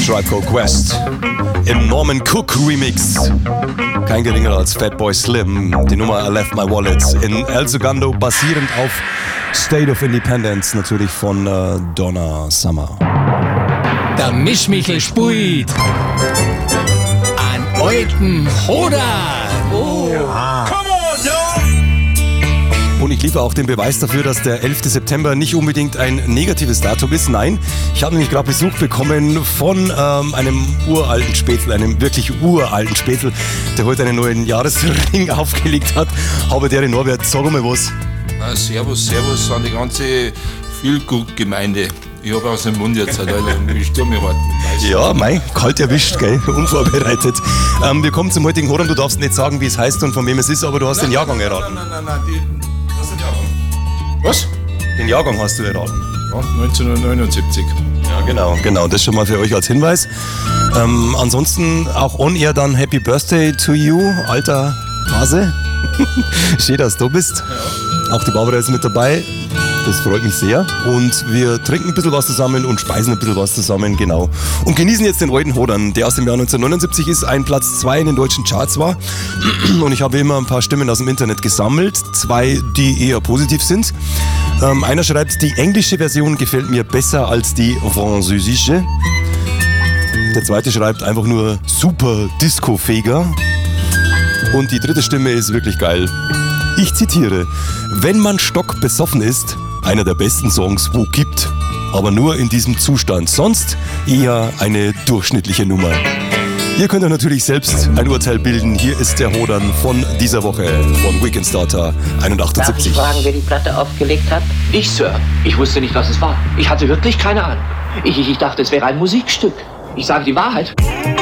Tribe Called Quest im Norman Cook Remix. Kein geringerer als Fatboy Slim. Die Nummer I Left My Wallet in El Segundo, basierend auf State of Independence, natürlich von Donna Summer. Der Mischmichel spielt an alten Hoder. Oh. Ja. Und ich liefere auch den Beweis dafür, dass der 11. September nicht unbedingt ein negatives Datum ist. Nein, ich habe nämlich gerade Besuch bekommen von einem uralten Spätzl, einem wirklich uralten Spätzl, der heute einen neuen Jahresring aufgelegt hat. Aber der Norbert, sag mal was. Servus an die ganze Feelgood-Gemeinde. Ich habe aus dem Mund jetzt, Alter. Ich tue mir was. Ja, mei, kalt erwischt, gell? Unvorbereitet. Wir kommen zum heutigen Horan. Du darfst nicht sagen, wie es heißt und von wem es ist, aber du hast den Jahrgang erraten. Nein, was ist der Jahrgang? Was? Den Jahrgang hast du erraten. Ja, 1979. Ja, genau. Das schon mal für euch als Hinweis. Ansonsten auch on air dann Happy Birthday to you, alter Hase. Schön, dass du bist. Ja. Auch die Barbara ist mit dabei. Das freut mich sehr. Und wir trinken ein bisschen was zusammen und speisen ein bisschen was zusammen, genau. Und genießen jetzt den alten Hodern, der aus dem Jahr 1979 ist, ein Platz 2 in den deutschen Charts war. Und ich habe immer ein paar Stimmen aus dem Internet gesammelt. 2, die eher positiv sind. Einer schreibt, die englische Version gefällt mir besser als die französische. Der zweite schreibt einfach nur super Disco-Feger. Und die dritte Stimme ist wirklich geil. Ich zitiere: Wenn man stockbesoffen ist, einer der besten Songs, wo gibt. Aber nur in diesem Zustand. Sonst eher eine durchschnittliche Nummer. Ihr könnt euch natürlich selbst ein Urteil bilden. Hier ist der Hodern von dieser Woche von Weekend Starter 178. Darf ich fragen, wer die Platte aufgelegt hat? Ich, Sir. Ich wusste nicht, was es war. Ich hatte wirklich keine Ahnung. Ich dachte, es wäre ein Musikstück. Ich sage die Wahrheit.